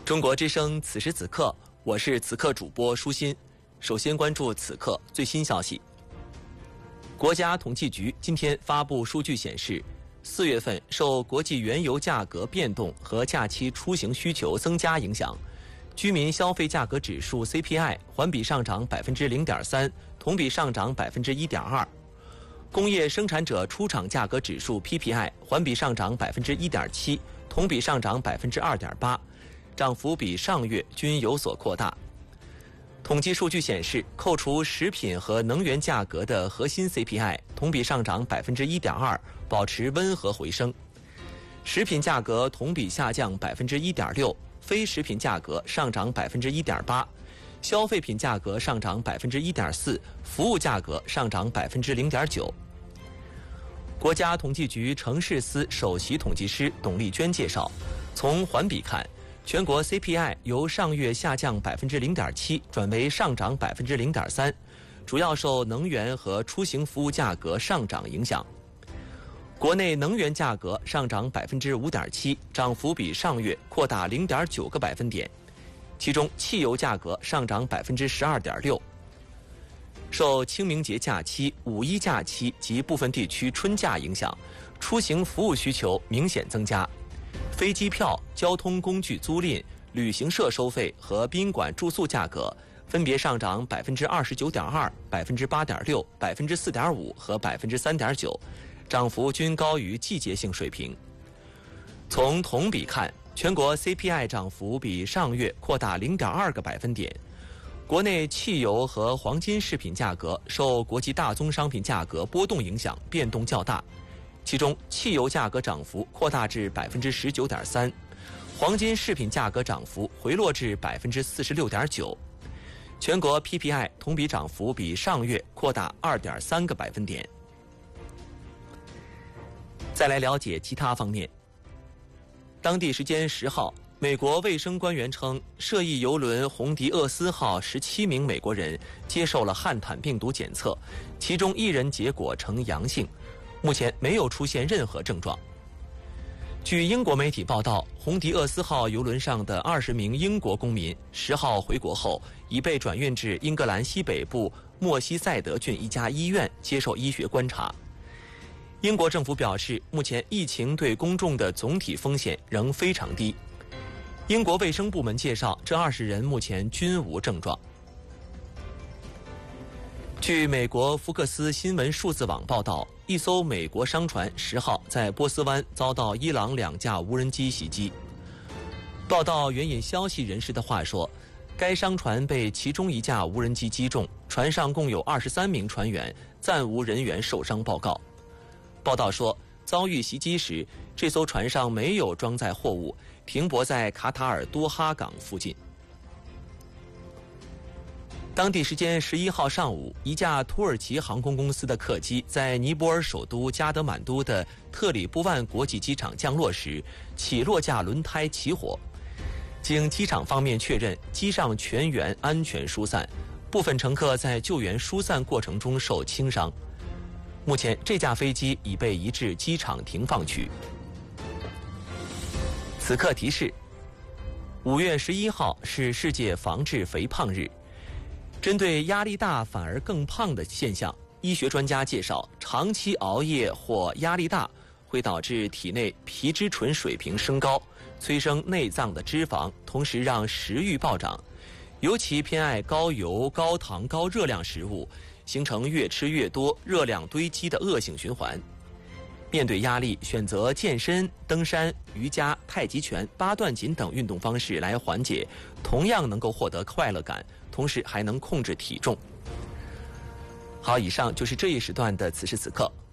中国之声此时此刻，我是此刻主播舒心。首先关注此刻最新消息。国家统计局今天发布数据显示，4月份受国际原油价格变动和假期出行需求增加影响，居民消费价格指数 CPI 环比上涨0.3%，同比上涨1.2%。工业生产者出厂价格指数 PPI 环比上涨1.7%，同比上涨2.8%，涨幅比上月均有所扩大。统计数据显示，扣除食品和能源价格的核心 CPI 同比上涨1.2%，保持温和回升。食品价格同比下降1.6%，非食品价格上涨1.8%，消费品价格上涨1.4%，服务价格上涨0.9%。国家统计局城市司首席统计师董丽娟介绍，从环比看，全国 CPI 由上月下降0.7%转为上涨0.3%，主要受能源和出行服务价格上涨影响。国内能源价格上涨5.7%，涨幅比上月扩大0.9个百分点，其中汽油价格上涨12.6%。受清明节假期、五一假期及部分地区春假影响，出行服务需求明显增加。飞机票、交通工具租赁、旅行社收费和宾馆住宿价格分别上涨29.2%、8.6%、4.5%和3.9%，涨幅均高于季节性水平。从同比看，全国 CPI 涨幅比上月扩大0.2个百分点。国内汽油和黄金饰品价格受国际大宗商品价格波动影响，变动较大。其中，汽油价格涨幅扩大至19.3%，黄金饰品价格涨幅回落至46.9%。全国 PPI 同比涨幅比上月扩大2.3个百分点。再来了解其他方面。当地时间10号，美国卫生官员称，涉疫邮轮红迪厄斯号17名美国人接受了汉坦病毒检测，其中1人结果呈阳性，目前没有出现任何症状。据英国媒体报道，红迪厄斯号邮轮上的20名英国公民10号回国后，已被转运至英格兰西北部莫西塞德郡一家医院接受医学观察。英国政府表示，目前疫情对公众的总体风险仍非常低。英国卫生部门介绍，这20人目前均无症状。据美国福克斯新闻数字网报道，一艘美国商船10号在波斯湾遭到伊朗2架无人机袭击。报道援引消息人士的话说，该商船被其中1架无人机击中，船上共有23名船员，暂无人员受伤报告。报道说，遭遇袭击时，这艘船上没有装载货物，停泊在卡塔尔多哈港附近。当地时间11号上午，一架土耳其航空公司的客机在尼泊尔首都加德满都的特里布万国际机场降落时，起落架轮胎起火。经机场方面确认，机上全员安全疏散，部分乘客在救援疏散过程中受轻伤。目前，这架飞机已被移至机场停放区。此刻提示：5月11号是世界防治肥胖日。针对压力大反而更胖的现象，医学专家介绍，长期熬夜或压力大会导致体内皮质醇水平升高，催生内脏的脂肪，同时让食欲暴涨，尤其偏爱高油、高糖、高热量食物，形成越吃越多、热量堆积的恶性循环。面对压力，选择健身、登山、瑜伽、太极拳、八段锦等运动方式来缓解，同样能够获得快乐感，同时还能控制体重。好，以上就是这一时段的此时此刻。